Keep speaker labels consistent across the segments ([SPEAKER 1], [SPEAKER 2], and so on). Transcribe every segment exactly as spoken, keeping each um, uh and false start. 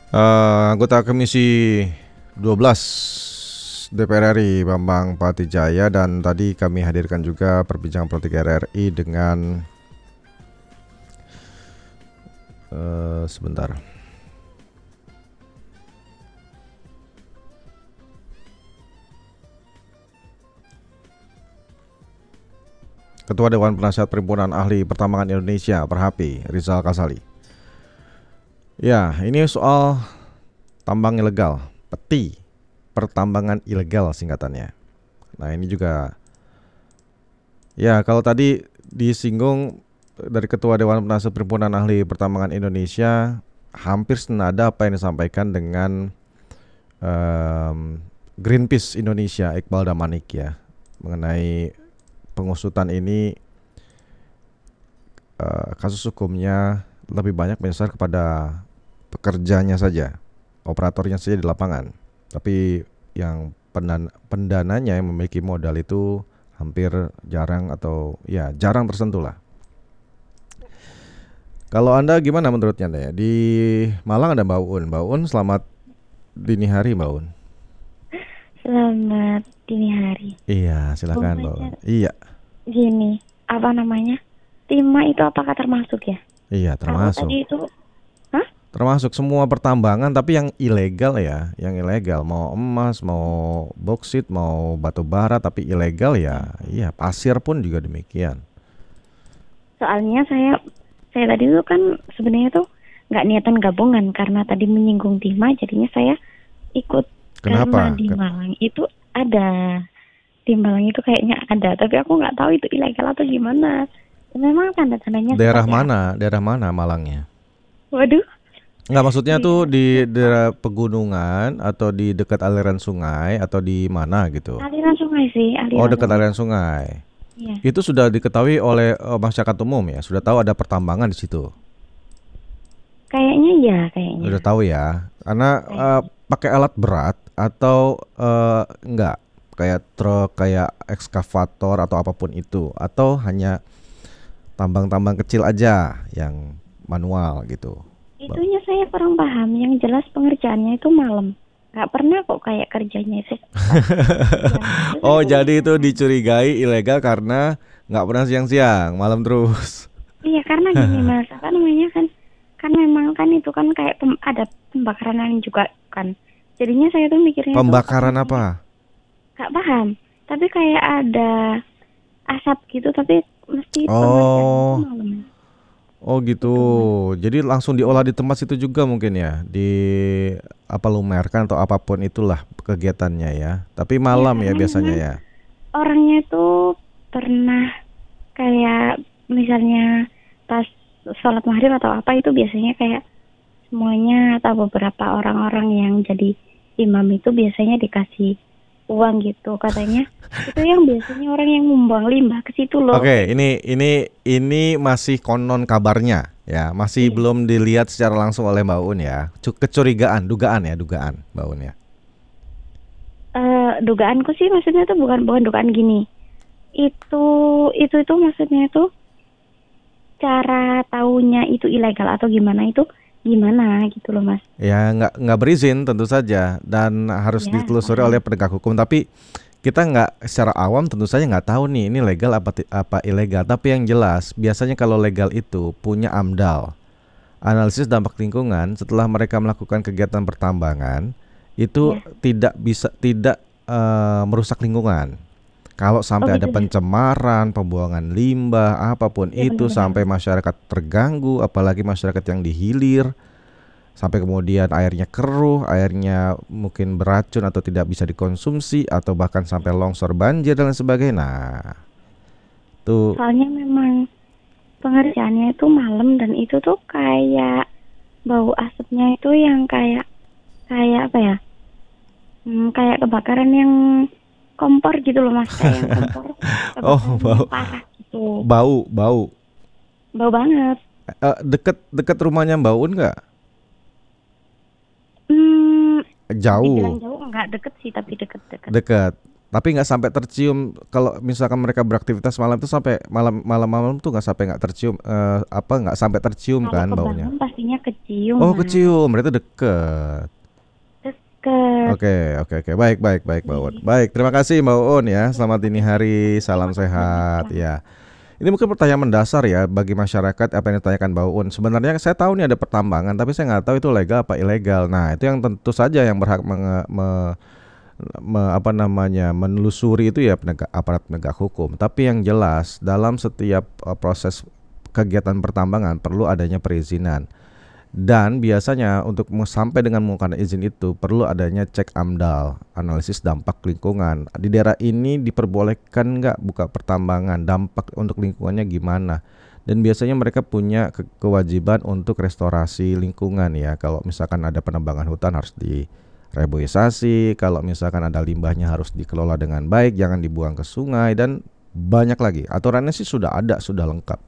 [SPEAKER 1] Eh, anggota Komisi dua belas D P R R I Bambang Patijaya, dan tadi kami hadirkan juga perbincangan politik R R I dengan uh, sebentar. Ketua Dewan Penasihat Perhimpunan Ahli Pertambangan Indonesia Perhapi, Rizal Kasali. Ya, ini soal tambang ilegal, peti pertambangan ilegal singkatannya. Nah, ini juga ya, kalau tadi disinggung dari Ketua Dewan Penasihat Perhimpunan Ahli Pertambangan Indonesia, hampir senada apa yang disampaikan dengan um, Greenpeace Indonesia Iqbal Damanik ya, mengenai pengusutan ini. Uh, kasus hukumnya lebih banyak menyasar kepada pekerjanya saja, operatornya saja di lapangan. Tapi yang pendan- pendananya yang memiliki modal itu hampir jarang, atau ya jarang tersentuh lah. Kalau Anda gimana menurutnya Anda ya? Di Malang ada Mbak Un. Mbak Un, selamat dini hari Mbak Un.
[SPEAKER 2] Selamat dini hari.
[SPEAKER 1] Iya, silakan Mbak Un. Iya.
[SPEAKER 2] Gini, apa namanya? Timah itu apakah termasuk ya?
[SPEAKER 1] Iya, termasuk.
[SPEAKER 2] Kalau tadi itu, hah?
[SPEAKER 1] Termasuk semua pertambangan, tapi yang ilegal ya, yang ilegal, mau emas, mau boksit, mau batu bara, tapi ilegal ya. Iya, pasir pun juga demikian.
[SPEAKER 2] Soalnya saya, saya tadi itu kan sebenarnya tuh nggak niatan gabungan karena tadi menyinggung timah, jadinya saya ikut.
[SPEAKER 1] Kenapa?
[SPEAKER 2] Karena di Malang itu ada, di Malang itu kayaknya ada, tapi aku nggak tahu itu ilegal atau gimana. Memang tanda-tandanya
[SPEAKER 1] Daerah
[SPEAKER 2] seperti
[SPEAKER 1] mana?
[SPEAKER 2] apa?
[SPEAKER 1] Daerah mana Malangnya?
[SPEAKER 2] Waduh.
[SPEAKER 1] Enggak, maksudnya tuh
[SPEAKER 2] Iya,
[SPEAKER 1] di
[SPEAKER 2] lupa.
[SPEAKER 1] daerah pegunungan atau di dekat aliran sungai atau di mana gitu?
[SPEAKER 2] Aliran sungai sih,
[SPEAKER 1] Oh,
[SPEAKER 2] aliran
[SPEAKER 1] dekat
[SPEAKER 2] sungai.
[SPEAKER 1] aliran sungai.
[SPEAKER 2] Iya.
[SPEAKER 1] Itu sudah diketahui oleh uh, masyarakat umum ya. Sudah tahu ada pertambangan di situ.
[SPEAKER 2] Kayaknya ya, kayaknya.
[SPEAKER 1] Sudah tahu ya. Karena uh,
[SPEAKER 2] Kayaknya.
[SPEAKER 1] pakai alat berat atau uh, enggak? Kayak truk, kayak ekskavator atau apapun itu, atau hanya tambang-tambang kecil aja yang manual gitu.
[SPEAKER 2] Itunya saya kurang paham. Yang jelas pengerjaannya itu malam. Gak pernah kok kayak kerjanya itu pas siang. Itu saya
[SPEAKER 1] Oh,
[SPEAKER 2] tuh
[SPEAKER 1] jadi itu
[SPEAKER 2] penasaran.
[SPEAKER 1] dicurigai ilegal karena nggak pernah siang-siang, malam terus.
[SPEAKER 2] Iya, karena gini mas, apa namanya kan, kan memang kan itu kan kayak pem- ada pembakaran yang juga kan. Jadinya saya tuh mikirnya tuh apa
[SPEAKER 1] Pembakaran
[SPEAKER 2] namanya,
[SPEAKER 1] apa?
[SPEAKER 2] gak paham. Tapi kayak ada asap gitu, tapi mesti pengerjaannya itu
[SPEAKER 1] Oh,
[SPEAKER 2] malam.
[SPEAKER 1] oh gitu.
[SPEAKER 2] Itu mas.
[SPEAKER 1] Jadi langsung diolah di tempat situ juga mungkin ya, di apa lumerkan atau apapun itulah kegiatannya ya. Tapi
[SPEAKER 2] Iya,
[SPEAKER 1] malam ya
[SPEAKER 2] karena
[SPEAKER 1] biasanya
[SPEAKER 2] memang
[SPEAKER 1] ya.
[SPEAKER 2] orangnya itu pernah kayak misalnya pas sholat maghrib atau apa itu biasanya kayak semuanya atau beberapa orang-orang yang jadi imam itu biasanya dikasih uang gitu katanya. Itu yang biasanya orang yang membuang limbah ke situ loh
[SPEAKER 1] Oke,
[SPEAKER 2] kayak gitu.
[SPEAKER 1] ini ini ini masih konon kabarnya ya, masih
[SPEAKER 2] Iya.
[SPEAKER 1] belum dilihat secara langsung oleh Mbak Un ya. Cu- Kecurigaan, dugaan ya, dugaan Mbak Un ya.
[SPEAKER 2] Eh, dugaanku sih maksudnya tuh bukan bukan dugaan gini. Itu itu itu maksudnya tuh cara taunya itu ilegal atau gimana itu gimana gitu loh Mas.
[SPEAKER 1] Ya nggak nggak berizin tentu saja, dan harus
[SPEAKER 2] Ya,
[SPEAKER 1] ditelusuri oleh
[SPEAKER 2] paham.
[SPEAKER 1] penegak hukum. Tapi kita nggak, secara awam tentu saja nggak tahu nih ini legal apa ti- apa ilegal. Tapi yang jelas biasanya kalau legal itu punya AMDAL, analisis dampak lingkungan. Setelah mereka melakukan kegiatan pertambangan itu
[SPEAKER 2] Ya.
[SPEAKER 1] tidak bisa tidak eh, merusak lingkungan. Kalau
[SPEAKER 2] Oh
[SPEAKER 1] sampai ada
[SPEAKER 2] gitu ya.
[SPEAKER 1] pencemaran, pembuangan limbah, apapun
[SPEAKER 2] Iya
[SPEAKER 1] itu,
[SPEAKER 2] benar-benar.
[SPEAKER 1] sampai masyarakat terganggu, apalagi masyarakat yang dihilir, sampai kemudian airnya keruh, airnya mungkin beracun atau tidak bisa dikonsumsi, atau bahkan sampai longsor, banjir dan lain sebagainya. Nah, tuh.
[SPEAKER 2] Soalnya memang pengerjaannya itu malam dan itu tuh kayak bau asapnya itu yang kayak kayak apa ya? Hmm, kayak kebakaran yang kompor gitu loh Mas, kayak yang kompor
[SPEAKER 1] Oh,
[SPEAKER 2] kebakaran yang
[SPEAKER 1] bau,
[SPEAKER 2] parah gitu.
[SPEAKER 1] bau, bau.
[SPEAKER 2] Bau banget.
[SPEAKER 1] Eh, deket deket rumahnya Mbak Un nggak?
[SPEAKER 2] Hmm, dibilang
[SPEAKER 1] Jauh,
[SPEAKER 2] jauh enggak deket sih tapi deket-deket.
[SPEAKER 1] dekat. Tapi nggak sampai tercium kalau misalkan mereka beraktivitas malam itu sampai malam malam-malam tuh nggak sampai nggak tercium eh, apa nggak sampai tercium
[SPEAKER 2] Kalau
[SPEAKER 1] kan baunya.
[SPEAKER 2] kebangun pastinya kecium,
[SPEAKER 1] Oh
[SPEAKER 2] Mas.
[SPEAKER 1] kecium, berarti deket.
[SPEAKER 2] Deket.
[SPEAKER 1] Oke oke oke baik baik baik Mbak Un. Baik terima kasih Mbak Un ya. Selamat dini hari, salam sehat ya. Ini mungkin pertanyaan mendasar ya bagi masyarakat apa yang ditanyakan Mbak Un. Sebenarnya saya tahu nih ada pertambangan, tapi saya nggak tahu itu legal apa ilegal. Nah itu yang tentu saja yang berhak menge- me- me- apa namanya menelusuri itu ya penegak, aparat penegak hukum. Tapi yang jelas dalam setiap uh, proses kegiatan pertambangan perlu adanya perizinan. Dan biasanya untuk mau sampai dengan menggunakan izin itu perlu adanya cek AMDAL, analisis dampak lingkungan. Di daerah ini diperbolehkan nggak buka pertambangan, dampak untuk lingkungannya gimana? Dan biasanya mereka punya ke- kewajiban untuk restorasi lingkungan ya. Kalau misalkan ada penambangan hutan harus direboisasi, kalau misalkan ada limbahnya harus dikelola dengan baik, jangan dibuang ke sungai dan banyak lagi. Aturannya sih sudah ada, sudah lengkap.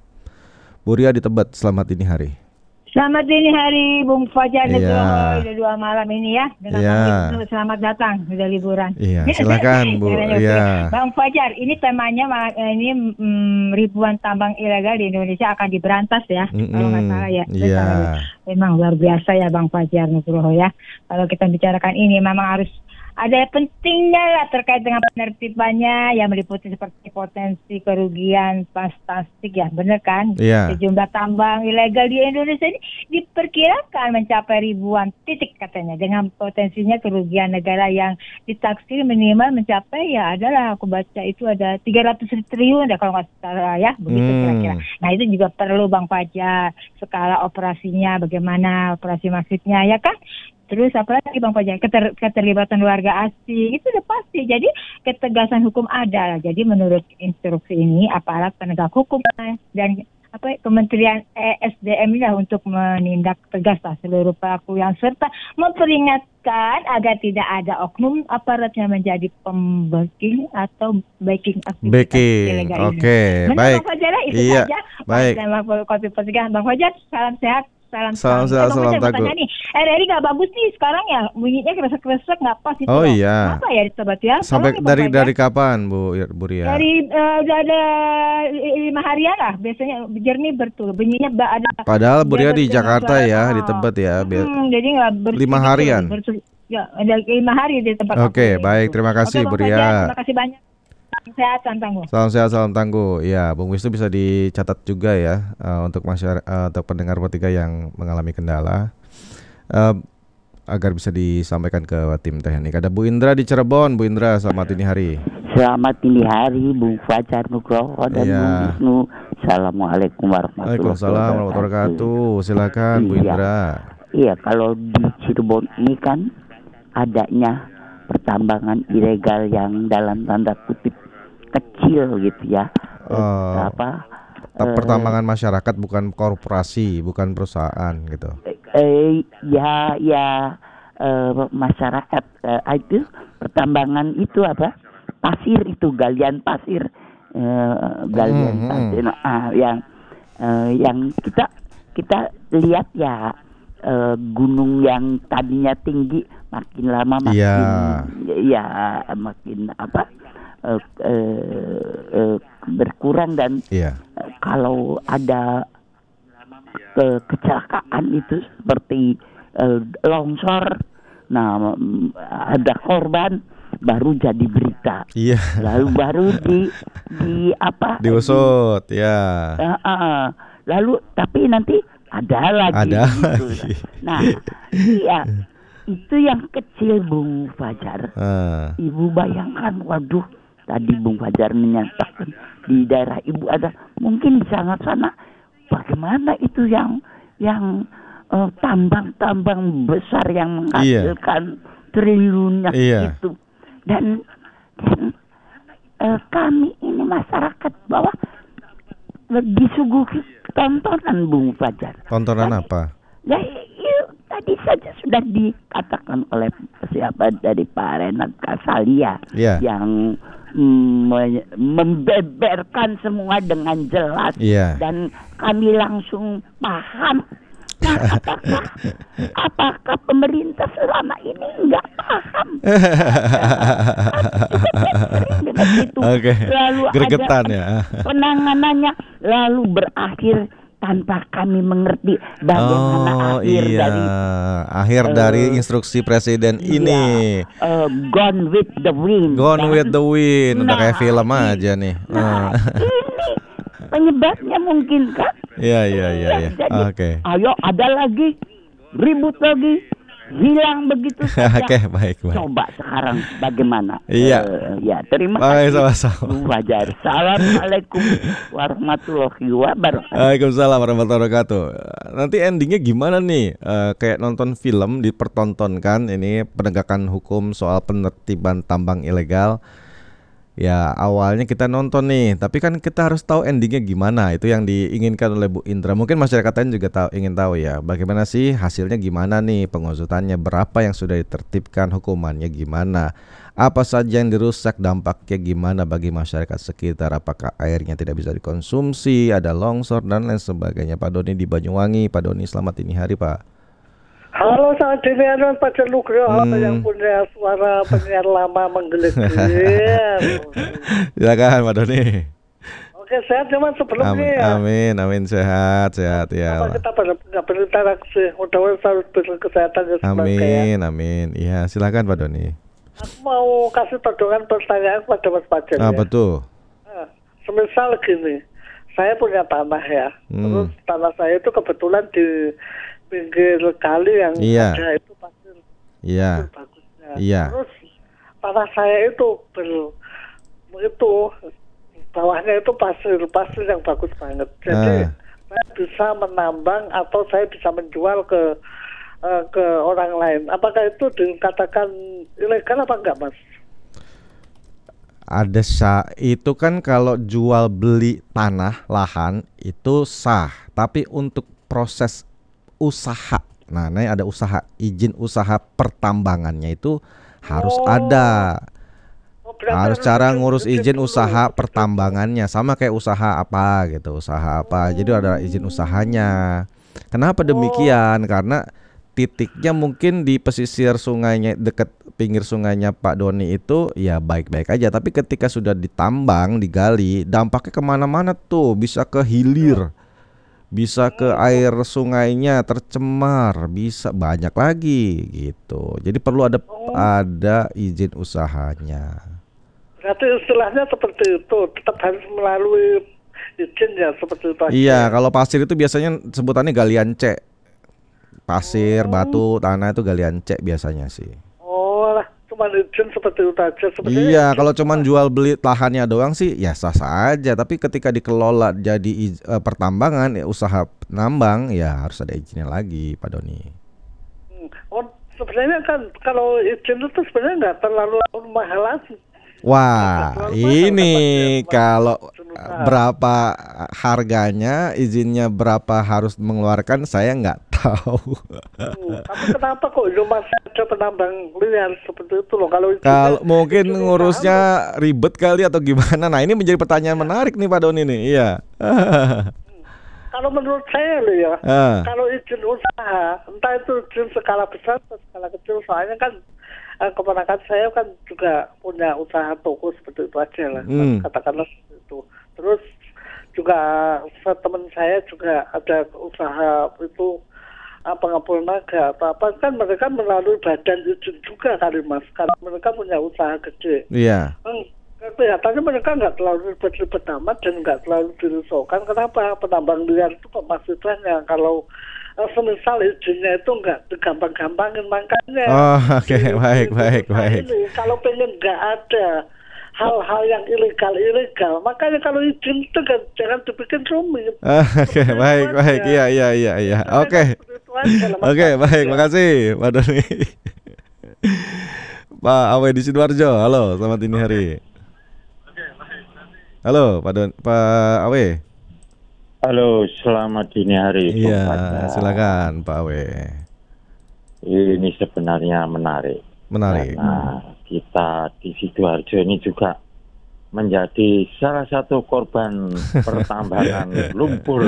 [SPEAKER 1] Bu Ria di Tebet, selamat dini hari.
[SPEAKER 3] Selamat dini hari Bung Fajar
[SPEAKER 1] Iya.
[SPEAKER 3] Nugroho, udah dua malam ini ya. Dengan
[SPEAKER 1] Iya.
[SPEAKER 3] Bang Wisnu, selamat datang, udah liburan.
[SPEAKER 1] Iya, silakan Bu.
[SPEAKER 3] Kiranya
[SPEAKER 1] Iya.
[SPEAKER 3] oke. Bang Fajar, ini temanya ma- ini mm, ribuan tambang ilegal di Indonesia akan diberantas ya, kalau nggak
[SPEAKER 1] Mm-mm.
[SPEAKER 3] salah ya.
[SPEAKER 1] Iya.
[SPEAKER 3] Betul. Memang luar biasa ya Bang Fajar Nugroho ya. Kalau kita bicarakan ini memang harus ada pentingnya lah terkait dengan penertibannya yang meliputi seperti potensi kerugian fantastik ya, benar kan?
[SPEAKER 1] Iya.
[SPEAKER 3] Sejumlah tambang ilegal di Indonesia ini diperkirakan mencapai ribuan titik katanya, dengan potensinya kerugian negara yang ditaksir minimal mencapai ya adalah aku baca itu ada tiga ratus triliun ya kalau nggak salah ya, begitu
[SPEAKER 1] Hmm.
[SPEAKER 3] kira-kira. Nah itu juga perlu Bang Fajar, skala operasinya bagaimana, operasi maksudnya ya kan? Terus apa lagi Bang Fajar? Keter, keterlibatan warga asing itu udah pasti. Jadi ketegasan hukum ada. Jadi menurut instruksi ini aparat penegak hukum dan apa Kementerian E S D M ini lah untuk menindak tegas lah seluruh pelaku yang serta memperingatkan agar tidak ada oknum aparat yang menjadi pembacking atau backing aktivitas
[SPEAKER 1] Backing.
[SPEAKER 3] ilegal ini.
[SPEAKER 1] Oke,
[SPEAKER 3] Benar,
[SPEAKER 1] baik.
[SPEAKER 3] Bang Fajar, itu
[SPEAKER 1] Iya,
[SPEAKER 3] saja.
[SPEAKER 1] baik.
[SPEAKER 3] Nama kopi pencegahan Bang Fajar, salam sehat. Salam
[SPEAKER 1] Salam
[SPEAKER 3] tangguh.
[SPEAKER 1] sehat,
[SPEAKER 3] Eh, Bang
[SPEAKER 1] salam
[SPEAKER 3] Fajar, mau
[SPEAKER 1] tangguh.
[SPEAKER 3] tanya nih, R R I nggak bagus nih sekarang ya, bunyinya kresek-kresek nggak pas itu.
[SPEAKER 1] Oh
[SPEAKER 3] loh.
[SPEAKER 1] iya.
[SPEAKER 3] Kenapa ya sobat ya?
[SPEAKER 1] Sampai
[SPEAKER 3] Tolong nih, Bang
[SPEAKER 1] dari
[SPEAKER 3] Fajar.
[SPEAKER 1] dari kapan Bu Bu Ria?
[SPEAKER 3] Dari eh, udah ada lima harian lah, biasanya jernih betul, bunyinya ba- ada.
[SPEAKER 1] Padahal Bu Ria
[SPEAKER 3] dia
[SPEAKER 1] di
[SPEAKER 3] dengan
[SPEAKER 1] Jakarta
[SPEAKER 3] suara
[SPEAKER 1] ya,
[SPEAKER 3] mahal.
[SPEAKER 1] di Tebet ya. Biar-
[SPEAKER 3] Hmm, jadi nggak bersih
[SPEAKER 1] Lima
[SPEAKER 3] gitu,
[SPEAKER 1] harian?
[SPEAKER 3] bersih. Ya, ada lima hari di tempat.
[SPEAKER 1] Oke,
[SPEAKER 3] aku
[SPEAKER 1] baik.
[SPEAKER 3] itu.
[SPEAKER 1] Terima kasih,
[SPEAKER 3] Oke,
[SPEAKER 1] Bu
[SPEAKER 3] Bang
[SPEAKER 1] Ria.
[SPEAKER 3] Fajar, terima kasih banyak. Sehat, tangguh.
[SPEAKER 1] Salam sehat, salam tangguh. Ya, Bung Wisnu bisa dicatat juga ya eh, untuk masyarakat eh, untuk pendengar bertiga yang mengalami kendala eh, agar bisa disampaikan ke tim teknik. Ada Bu Indra di Cirebon. Bu Indra, selamat dini hari.
[SPEAKER 4] Selamat dini hari Bung Fajar Nugroho dan
[SPEAKER 1] Iya.
[SPEAKER 4] Bung Wisnu. Assalamualaikum warahmatullahi
[SPEAKER 1] Waalaikumsalam warahmatullahi wabarakatuh. Silakan Bu
[SPEAKER 4] Iya.
[SPEAKER 1] Indra.
[SPEAKER 4] Iya, kalau di Cirebon ini kan adanya pertambangan ilegal yang dalam tanda kutip kecil gitu ya. Eh,
[SPEAKER 1] Oh.
[SPEAKER 4] apa?
[SPEAKER 1] Ta-
[SPEAKER 4] eh,
[SPEAKER 1] Pertambangan masyarakat bukan korporasi, bukan perusahaan gitu.
[SPEAKER 4] eh, ya ya eh, masyarakat eh, itu pertambangan itu apa? Pasir itu galian pasir, eh, galian
[SPEAKER 1] Hmm, hmm.
[SPEAKER 4] pasir ah, yang eh, yang kita kita lihat ya eh, gunung yang tadinya tinggi makin lama makin
[SPEAKER 1] Iya.
[SPEAKER 4] ya makin apa eh, eh, eh, berkurang dan
[SPEAKER 1] Iya.
[SPEAKER 4] eh, kalau ada ke kecelakaan itu seperti eh, longsor, nah mm, ada korban baru jadi berita,
[SPEAKER 1] Iya.
[SPEAKER 4] lalu baru di di apa?
[SPEAKER 1] Diusut, ya.
[SPEAKER 4] Di, eh, eh, lalu tapi nanti ada lagi.
[SPEAKER 1] Ada
[SPEAKER 4] gitu.
[SPEAKER 1] lagi.
[SPEAKER 4] Nah, iya itu yang kecil Bung Fajar.
[SPEAKER 1] Ah,
[SPEAKER 4] Ibu bayangkan, waduh, tadi Bung Fajar menyatakan di daerah ibu ada, mungkin di sana-sana bagaimana itu yang yang eh, tambang-tambang besar yang
[SPEAKER 1] Iya.
[SPEAKER 4] menghasilkan triliunnya
[SPEAKER 1] Iya.
[SPEAKER 4] itu, dan, dan eh, kami ini masyarakat bawah disuguhi tontonan Bung Fajar.
[SPEAKER 1] tontonan
[SPEAKER 4] Tadi-
[SPEAKER 1] apa?
[SPEAKER 4] Ya, itu tadi saja sudah dikatakan oleh siapa dari Pak Renat Kasalia
[SPEAKER 1] Iya.
[SPEAKER 4] yang mm, me- membeberkan semua dengan jelas
[SPEAKER 1] Iya.
[SPEAKER 4] dan kami langsung paham. Nah, apakah apakah pemerintah selama ini nggak paham? itu
[SPEAKER 1] Oke.
[SPEAKER 4] lalu
[SPEAKER 1] Gregetan
[SPEAKER 4] ada
[SPEAKER 1] ya.
[SPEAKER 4] penanganannya lalu berakhir tanpa kami mengerti bagaimana
[SPEAKER 1] Oh
[SPEAKER 4] akhir
[SPEAKER 1] iya,
[SPEAKER 4] dari
[SPEAKER 1] akhir
[SPEAKER 4] eh,
[SPEAKER 1] dari instruksi presiden
[SPEAKER 4] iya,
[SPEAKER 1] ini.
[SPEAKER 4] eh, Gone with the Wind.
[SPEAKER 1] Gone
[SPEAKER 4] kan?
[SPEAKER 1] with the Wind, udah kayak
[SPEAKER 4] Nah,
[SPEAKER 1] film
[SPEAKER 4] i-
[SPEAKER 1] aja nih.
[SPEAKER 4] Nah,
[SPEAKER 1] Eh.
[SPEAKER 4] ini penyebabnya mungkin kan?
[SPEAKER 1] Iya iya iya iya.
[SPEAKER 4] Jadi,
[SPEAKER 1] Oke.
[SPEAKER 4] ayo ada lagi, ribut lagi, hilang begitu saja.
[SPEAKER 1] Oke, baik baik.
[SPEAKER 4] Coba sekarang bagaimana?
[SPEAKER 1] Iya.
[SPEAKER 4] Eh, ya, terima
[SPEAKER 1] Baik,
[SPEAKER 4] kasih.
[SPEAKER 1] sama-sama.
[SPEAKER 4] Bu Fajar. Assalamualaikum warahmatullahi wabarakatuh.
[SPEAKER 1] Waalaikumsalam warahmatullahi wabarakatuh. Nanti endingnya gimana nih? Eh, kayak nonton film dipertontonkan ini penegakan hukum soal penertiban tambang ilegal. Ya awalnya kita nonton nih, tapi kan kita harus tahu endingnya gimana. Itu yang diinginkan oleh Bu Indra. Mungkin masyarakat lain juga tahu, ingin tahu ya, bagaimana sih hasilnya gimana nih, pengusutannya berapa yang sudah ditertibkan, hukumannya gimana, apa saja yang dirusak, dampaknya gimana bagi masyarakat sekitar, apakah airnya tidak bisa dikonsumsi, ada longsor dan lain sebagainya. Pak Doni di Banyuwangi. Pak Doni, selamat dini hari Pak.
[SPEAKER 5] Halo, selamat dini hari Pak Nugroho
[SPEAKER 1] Hmm.
[SPEAKER 5] yang punya suara penyiar lama menggelegar.
[SPEAKER 1] Silakan Pak Doni.
[SPEAKER 5] Oke, sehat cuman sebelumnya
[SPEAKER 1] Amin,
[SPEAKER 5] ya.
[SPEAKER 1] amin, amin, sehat, sehat ya.
[SPEAKER 5] Apa kita pada nggak berinteraksi, mudah-mudahan selalu berkesehatan ya semoga ya.
[SPEAKER 1] Amin, amin. Iya, silakan Pak Doni.
[SPEAKER 5] Aku mau kasih todongan pertanyaan kepada Mas Fajar
[SPEAKER 1] Ah,
[SPEAKER 5] ya.
[SPEAKER 1] betul.
[SPEAKER 5] Nah, semisal gini, saya punya tanah ya,
[SPEAKER 1] Hmm.
[SPEAKER 5] terus tanah saya itu kebetulan di pinggir kali yang
[SPEAKER 1] Iya.
[SPEAKER 5] ada itu pasir,
[SPEAKER 1] Iya,
[SPEAKER 5] pasir bagusnya.
[SPEAKER 1] Iya.
[SPEAKER 5] Terus tanah saya itu ber itu bawahnya itu pasir pasir yang bagus banget. Jadi
[SPEAKER 1] Ah.
[SPEAKER 5] saya bisa menambang atau saya bisa menjual ke eh, ke orang lain. Apakah itu dikatakan ilegal apa enggak, Mas?
[SPEAKER 1] ada sah. Itu kan kalau jual beli tanah, lahan itu sah. Tapi untuk proses usaha, nah ini ada usaha, izin usaha pertambangannya itu harus
[SPEAKER 5] Oh.
[SPEAKER 1] ada.
[SPEAKER 5] Oh, berarti
[SPEAKER 1] Harus cara
[SPEAKER 5] izin-
[SPEAKER 1] ngurus izin
[SPEAKER 5] dulu.
[SPEAKER 1] usaha pertambangannya, sama kayak usaha apa gitu, usaha apa. Jadi ada izin usahanya. Kenapa demikian? Karena titiknya mungkin di pesisir sungainya, dekat pinggir sungainya Pak Doni itu ya baik-baik aja. Tapi ketika sudah ditambang, digali, dampaknya kemana-mana tuh, bisa ke hilir, bisa ke air sungainya tercemar, bisa banyak lagi gitu. Jadi perlu ada ada izin usahanya.
[SPEAKER 5] Berarti istilahnya seperti itu, tetap harus melalui izin ya seperti itu. aja.
[SPEAKER 1] Iya, kalau pasir itu biasanya sebutannya galian C. Pasir, batu, tanah itu galian C biasanya sih.
[SPEAKER 5] Oh lah, cuma izin seperti itu aja. Sebenarnya
[SPEAKER 1] Iya,
[SPEAKER 5] izin-
[SPEAKER 1] kalau cuman jual beli lahannya doang sih ya sah-sah aja. Tapi ketika dikelola jadi iz- eh, pertambangan, ya, usaha nambang, ya harus ada izinnya lagi, Pak Doni.
[SPEAKER 5] Hmm. Oh, sebenarnya kan kalau izin itu sebenarnya nggak terlalu mahal lagi.
[SPEAKER 1] Wah,
[SPEAKER 5] Betul,
[SPEAKER 1] ini
[SPEAKER 5] betul, Pak.
[SPEAKER 1] kalau
[SPEAKER 5] Betul.
[SPEAKER 1] berapa harganya, izinnya berapa harus mengeluarkan, saya nggak tahu.
[SPEAKER 5] Hmm, Tapi kenapa kok itu masih ada penambang liar seperti itu loh? Kalau izinnya-
[SPEAKER 1] Kalau mungkin
[SPEAKER 5] izin
[SPEAKER 1] ngurusnya
[SPEAKER 5] usaha,
[SPEAKER 1] ribet kali atau gimana. Nah, ini menjadi pertanyaan menarik nih Pak Doni nih. Iya.
[SPEAKER 5] kalau menurut saya loh ya,
[SPEAKER 1] Ah.
[SPEAKER 5] kalau izin usaha, entah itu izin skala besar atau skala kecil, soalnya kan eh, keponakan saya kan juga punya usaha toko seperti itu aja lah,
[SPEAKER 1] Hmm.
[SPEAKER 5] katakanlah seperti itu. Terus juga teman saya juga ada usaha itu apa pengepul naga atau apa, kan mereka melalui badan izin juga kali Mas, karena mereka punya usaha gede.
[SPEAKER 1] Iya.
[SPEAKER 5] Hmm, kelihatannya mereka nggak terlalu ribet-ribet amat dan nggak terlalu dirisaukan. Kenapa penambang liar itu kok masih banyak? Kalau eh, semisal izinnya itu nggak digampang-gampangin, makanya.
[SPEAKER 1] Oh, oke,
[SPEAKER 5] di-
[SPEAKER 1] baik,
[SPEAKER 5] di-
[SPEAKER 1] baik,
[SPEAKER 5] di-
[SPEAKER 1] baik.
[SPEAKER 5] Ini, kalau pengen nggak ada hal-hal yang ilegal-ilegal, makanya kalau izin itu kan jangan dibikin rumit.
[SPEAKER 1] Ah, Oke,
[SPEAKER 5] Seperti itu
[SPEAKER 1] baik,
[SPEAKER 5] aja.
[SPEAKER 1] baik. Iya, iya, iya, iya. Oke.
[SPEAKER 5] Seperti itu aja lah, Mas.
[SPEAKER 1] Oke, baik.
[SPEAKER 5] Ya.
[SPEAKER 1] Makasih, Pak Doni. Pak Awe di Sidoarjo. Halo, selamat dini hari. Halo, Pak Don, Pak Awe.
[SPEAKER 6] Halo, selamat dini hari. Bung
[SPEAKER 1] Iya,
[SPEAKER 6] Fajar.
[SPEAKER 1] silakan Pak Awe.
[SPEAKER 6] Ini sebenarnya menarik.
[SPEAKER 1] Menarik.
[SPEAKER 6] Karena kita di Sidoarjo ini juga menjadi salah satu korban pertambangan lumpur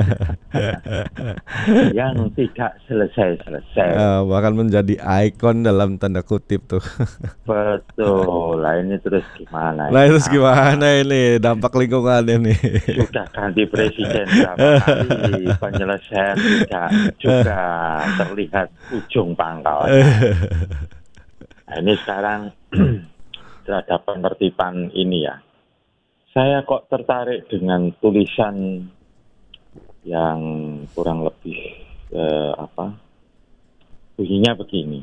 [SPEAKER 6] yang tidak selesai-selesai.
[SPEAKER 1] Uh, bahkan menjadi ikon dalam tanda kutip tuh.
[SPEAKER 6] Betul. Lah ini terus gimana?
[SPEAKER 1] Nah terus gimana ini dampak lingkungan ini?
[SPEAKER 6] Sudah ganti presiden berapa kali, penyelesaian tidak juga terlihat ujung pangkalnya. Nah, ini sekarang terhadap penertiban ini ya, saya kok tertarik dengan tulisan yang kurang lebih eh, apa bunyinya begini,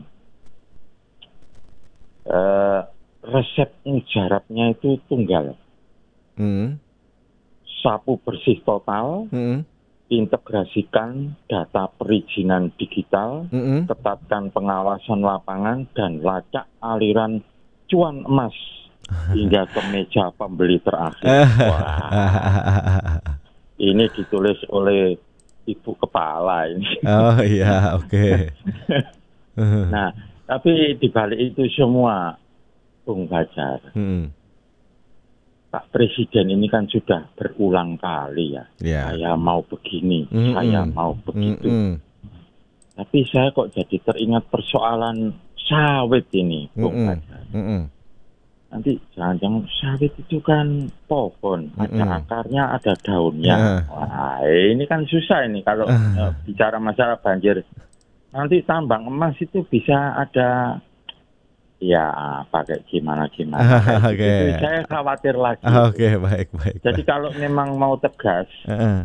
[SPEAKER 6] eh, resep mujarabnya itu tunggal,
[SPEAKER 1] hmm.
[SPEAKER 6] sapu bersih total,
[SPEAKER 1] Hmm.
[SPEAKER 6] integrasikan data perizinan digital,
[SPEAKER 1] Hmm.
[SPEAKER 6] ketatkan pengawasan lapangan dan lacak aliran cuan emas hingga ke meja pembeli terakhir. Wah, ini ditulis oleh ibu kepala ini.
[SPEAKER 1] Oh iya, oke. Okay.
[SPEAKER 6] Nah, tapi dibalik itu semua, Bung Fajar,
[SPEAKER 1] Hmm.
[SPEAKER 6] Pak Presiden ini kan sudah berulang kali ya,
[SPEAKER 1] Yeah.
[SPEAKER 6] saya mau begini,
[SPEAKER 1] Mm-mm.
[SPEAKER 6] saya mau begitu.
[SPEAKER 1] Mm-mm.
[SPEAKER 6] Tapi saya kok jadi teringat persoalan sawit ini, Bung
[SPEAKER 1] Mm-mm.
[SPEAKER 6] Fajar.
[SPEAKER 1] Mm-mm.
[SPEAKER 6] Nanti jangan-jangan sawit itu kan pohon, ada
[SPEAKER 1] Mm-mm.
[SPEAKER 6] akarnya, ada daunnya.
[SPEAKER 1] Uh.
[SPEAKER 6] Wah, ini kan susah ini kalau
[SPEAKER 1] Uh.
[SPEAKER 6] uh, bicara masalah banjir. Nanti tambang emas itu bisa ada, ya pakai gimana-gimana.
[SPEAKER 1] Oke.
[SPEAKER 6] Okay. Itu saya khawatir lagi.
[SPEAKER 1] Oke, okay, baik, baik.
[SPEAKER 6] Jadi
[SPEAKER 1] baik.
[SPEAKER 6] kalau memang mau tegas,
[SPEAKER 1] Uh-uh.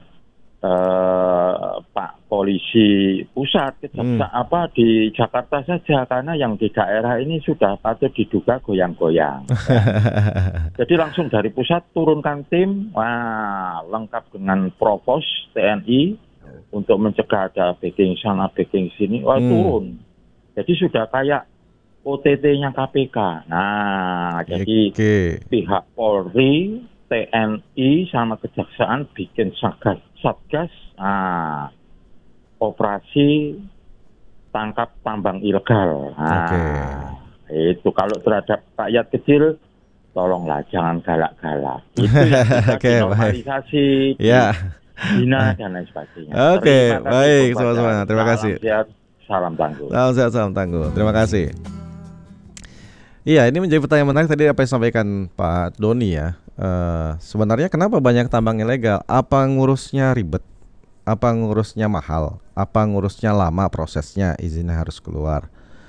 [SPEAKER 6] eh, Pak Polisi Pusat, kejaksaan
[SPEAKER 1] Hmm.
[SPEAKER 6] apa di Jakarta saja, karena yang di daerah ini sudah patut diduga goyang-goyang. Jadi langsung dari pusat turunkan tim, wah lengkap dengan provos T N I untuk mencegah ada backing sana, backing sini, wah
[SPEAKER 1] Hmm.
[SPEAKER 6] turun. Jadi sudah kayak O T T-nya K P K. Nah, jadi
[SPEAKER 1] Oke.
[SPEAKER 6] pihak Polri, T N I sama kejaksaan bikin satgas, satgas, nah, operasi tangkap tambang ilegal. Nah,
[SPEAKER 1] Oke.
[SPEAKER 6] itu kalau terhadap rakyat kecil, tolonglah jangan galak-galak. Itu yang bisa
[SPEAKER 1] Oke, baik.
[SPEAKER 6] dinormalisasi,
[SPEAKER 1] Ya.
[SPEAKER 6] dihina dan lain sebagainya.
[SPEAKER 1] Oke,
[SPEAKER 6] Terima kasih,
[SPEAKER 1] baik,
[SPEAKER 6] Bung
[SPEAKER 1] sama-sama.
[SPEAKER 6] Fajar.
[SPEAKER 1] Terima
[SPEAKER 6] Salam
[SPEAKER 1] kasih.
[SPEAKER 6] sehat, salam tangguh.
[SPEAKER 1] Salam sehat, salam tangguh. Terima kasih. Iya, ini menjadi pertanyaan menarik tadi apa yang disampaikan Pak Doni ya. Eh, sebenarnya kenapa banyak tambang ilegal? Apa ngurusnya ribet? Apa ngurusnya mahal? Apa ngurusnya lama prosesnya? Izinnya harus keluar.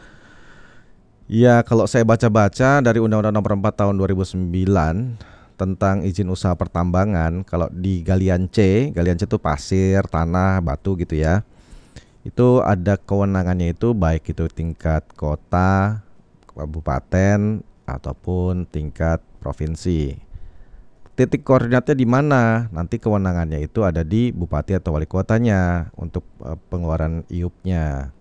[SPEAKER 1] Ya, kalau saya baca-baca dari Undang-Undang Nomor empat Tahun dua ribu sembilan tentang izin usaha pertambangan, kalau di galian C, galian C itu pasir, tanah, batu gitu ya. Itu ada kewenangannya itu baik itu tingkat kota, kabupaten ataupun tingkat provinsi. Titik koordinatnya di mana? Nanti kewenangannya itu ada di bupati atau wali kotanya untuk uh, pengeluaran I U P-nya.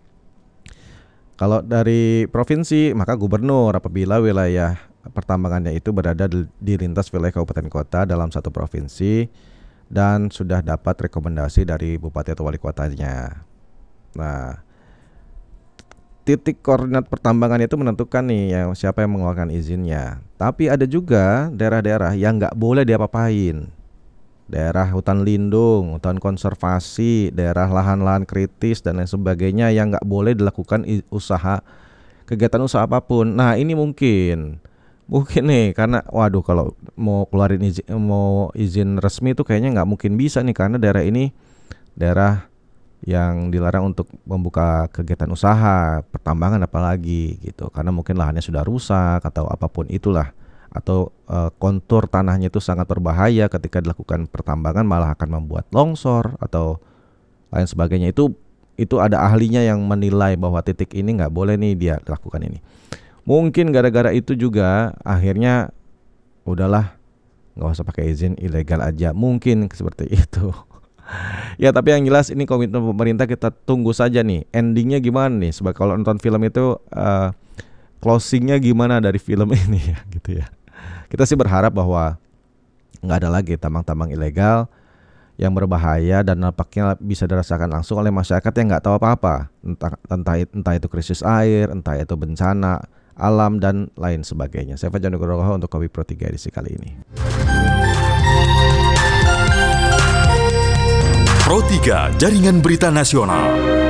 [SPEAKER 1] Kalau dari provinsi, maka gubernur apabila wilayah pertambangannya itu berada di, di lintas wilayah kabupaten kota dalam satu provinsi dan sudah dapat rekomendasi dari bupati atau wali kotanya. Nah, titik koordinat pertambangan itu menentukan nih ya, siapa yang mengeluarkan izinnya. Tapi ada juga daerah-daerah yang nggak boleh diapa-apain. Daerah hutan lindung, hutan konservasi, daerah lahan-lahan kritis dan lain sebagainya yang nggak boleh dilakukan usaha, kegiatan usaha apapun. Nah ini mungkin, mungkin nih karena waduh kalau mau keluarin izin, mau izin resmi itu kayaknya nggak mungkin bisa nih karena daerah ini daerah yang dilarang untuk membuka kegiatan usaha pertambangan apalagi gitu karena mungkin lahannya sudah rusak atau apapun itulah atau e, kontur tanahnya itu sangat berbahaya ketika dilakukan pertambangan malah akan membuat longsor atau lain sebagainya. Itu itu ada ahlinya yang menilai bahwa titik ini nggak boleh nih dia lakukan ini. Mungkin gara-gara itu juga akhirnya udahlah nggak usah pakai izin, ilegal aja, mungkin seperti itu. Ya tapi yang jelas ini komitmen pemerintah, kita tunggu saja nih endingnya gimana nih. Sebab kalau nonton film itu uh, closingnya gimana dari film ini ya gitu ya. Kita sih berharap bahwa nggak ada lagi tambang-tambang ilegal yang berbahaya dan nampaknya bisa dirasakan langsung oleh masyarakat yang nggak tahu apa-apa, entah entah entah itu krisis air, entah itu bencana alam, dan lain sebagainya. Saya Fajar Nugroho untuk Kopi Pro tiga edisi kali ini.
[SPEAKER 7] Pro tiga, Jaringan Berita Nasional.